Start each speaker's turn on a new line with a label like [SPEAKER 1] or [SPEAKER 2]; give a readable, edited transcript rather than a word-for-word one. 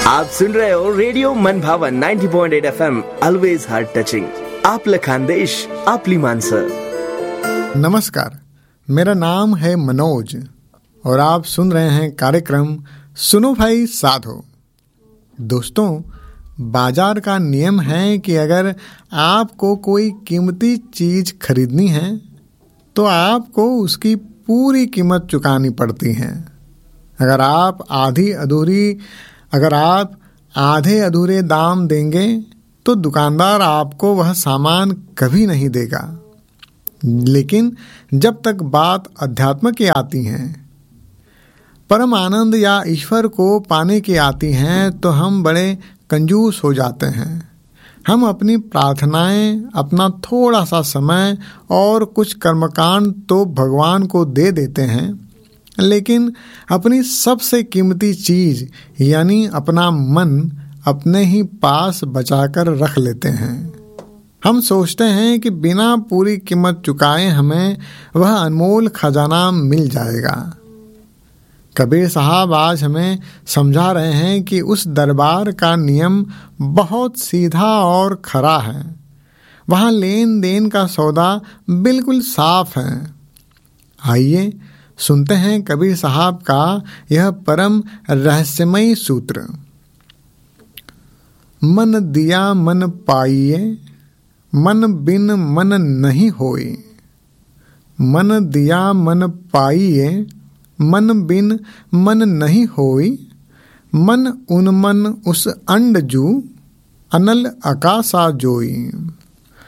[SPEAKER 1] आप सुन रहे हो रेडियो मन भावन 90.8 FM, ऑलवेज हार्ट टचिंग. आपलं खानदेश, आपली माणसं.
[SPEAKER 2] नमस्कार, मेरा नाम है मनोज और आप सुन रहे हैं कार्यक्रम सुनो भाई साधो. दोस्तों, बाजार का नियम है कि अगर आपको कोई कीमती चीज खरीदनी है तो आपको उसकी पूरी कीमत चुकानी पड़ती है. अगर आप आधे अधूरे दाम देंगे तो दुकानदार आपको वह सामान कभी नहीं देगा. लेकिन जब तक बात अध्यात्म की आती है, परम आनंद या ईश्वर को पाने की आती हैं, तो हम बड़े कंजूस हो जाते हैं. हम अपनी प्रार्थनाएं, अपना थोड़ा सा समय और कुछ कर्मकांड तो भगवान को दे देते हैं, लेकिन अपनी सबसे कीमती चीज यानी अपना मन अपने ही पास बचाकर रख लेते हैं. हम सोचते हैं कि बिना पूरी कीमत चुकाए हमें वह अनमोल खजाना मिल जाएगा. कबीर साहब आज हमें समझा रहे हैं कि उस दरबार का नियम बहुत सीधा और खरा है. वहाँ लेन देन का सौदा बिल्कुल साफ है. आइए सुनते हैं कबीर साहब का यह परम रहस्यमयी सूत्र. मन दिया मन पाइए, मन बिन मन नहीं होए. मन दिया मन पाइए, मन बिन मन नहीं होई. मन उन्मन उस अंड जू, अनल आकाशा जोई.